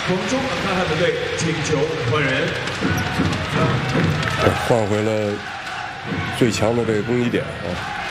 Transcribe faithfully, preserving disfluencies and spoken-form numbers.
广州阿汉姆队请求换人， 换回了最强的这个攻击点啊。